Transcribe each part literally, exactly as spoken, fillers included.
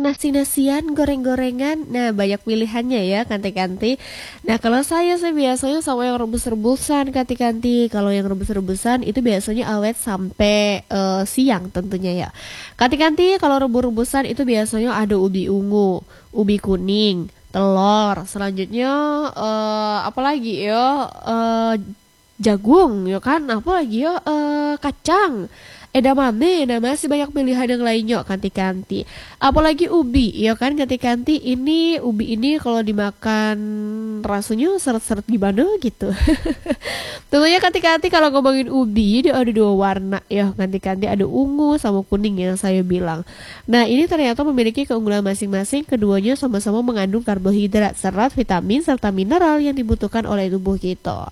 nasi-nasian, goreng-gorengan, nah banyak pilihannya ya kanti-kanti. Nah kalau saya sih biasanya sama yang rebus-rebusan kanti-kanti. Kalau yang rebus-rebusan itu biasanya awet sampai eh, siang tentunya ya. Kanti-kanti kalau rebus-rebusan itu biasanya ada ubi ungu, ubi kuning, telur. Selanjutnya eh, apa lagi ya? Eh, jagung ya kan, apalagi ya eh, kacang, edamame, nah masih banyak pilihan yang lainnya kanti-kanti. Apalagi ubi ya kan kanti-kanti, ini ubi ini kalau dimakan rasanya seret-seret gimana gitu. Tentunya kanti-kanti kalau ngomongin ubi dia ada dua warna ya kanti-kanti, ada ungu sama kuning yang saya bilang. Nah ini ternyata memiliki keunggulan masing-masing, keduanya sama-sama mengandung karbohidrat, serat, vitamin serta mineral yang dibutuhkan oleh tubuh kita.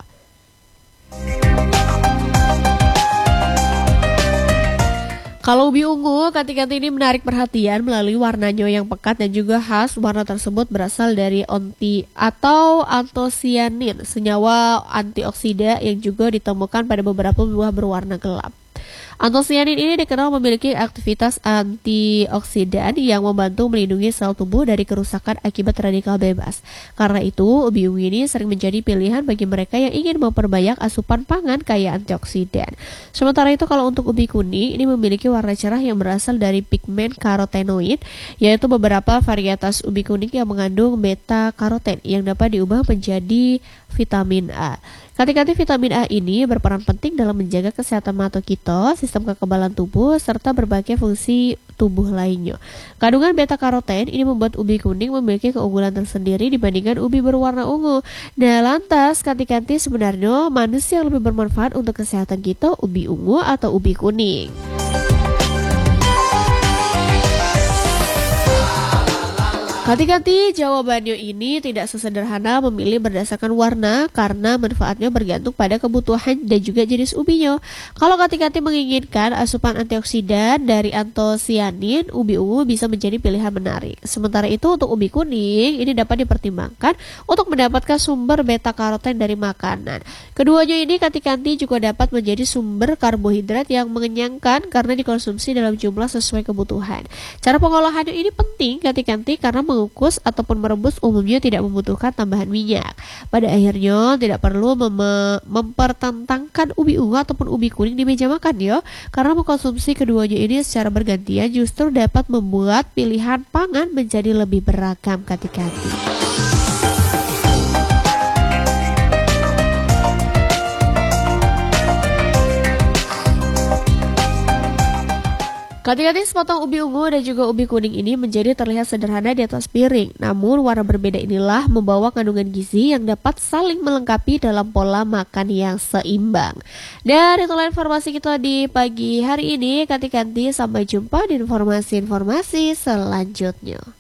Kalau ubi ungu, kanti-kanti ini menarik perhatian melalui warnanya yang pekat dan juga khas. Warna tersebut berasal dari onti atau antosianin, senyawa antioksida yang juga ditemukan pada beberapa buah berwarna gelap. Antosianin ini dikenal memiliki aktivitas antioksidan yang membantu melindungi sel tubuh dari kerusakan akibat radikal bebas. Karena itu, ubi ungu ini sering menjadi pilihan bagi mereka yang ingin memperbanyak asupan pangan kaya antioksidan. Sementara itu, kalau untuk ubi kuning, ini memiliki warna cerah yang berasal dari pigmen karotenoid, yaitu beberapa varietas ubi kuning yang mengandung beta-karoten yang dapat diubah menjadi vitamin A. Kanti-kanti vitamin A ini berperan penting dalam menjaga kesehatan mata kita, sistem kekebalan tubuh, serta berbagai fungsi tubuh lainnya. Kandungan beta-karoten ini membuat ubi kuning memiliki keunggulan tersendiri dibandingkan ubi berwarna ungu. Nah, lantas kanti-kanti sebenarnya mana sih yang lebih bermanfaat untuk kesehatan kita, ubi ungu atau ubi kuning? Kanti-kanti jawabannya ini tidak sesederhana memilih berdasarkan warna karena manfaatnya bergantung pada kebutuhan dan juga jenis ubinya. Kalau kanti-kanti menginginkan asupan antioksidan dari antosianin, ubi ungu bisa menjadi pilihan menarik. Sementara itu untuk ubi kuning ini dapat dipertimbangkan untuk mendapatkan sumber beta-karoten dari makanan. Keduanya ini kanti-kanti juga dapat menjadi sumber karbohidrat yang mengenyangkan karena dikonsumsi dalam jumlah sesuai kebutuhan. Cara pengolahannya ini penting kanti-kanti karena mengukus ataupun merebus umumnya tidak membutuhkan tambahan minyak. Pada akhirnya tidak perlu mem- mempertentangkan ubi ungu ataupun ubi kuning di meja makan ya, karena mengkonsumsi keduanya ini secara bergantian justru dapat membuat pilihan pangan menjadi lebih beragam kanti-kanti. Kanti-kanti sepotong ubi ungu dan juga ubi kuning ini menjadi terlihat sederhana di atas piring. Namun warna berbeda inilah membawa kandungan gizi yang dapat saling melengkapi dalam pola makan yang seimbang. Dan itulah informasi kita di pagi hari ini. Kanti-kanti, sampai jumpa di informasi-informasi selanjutnya.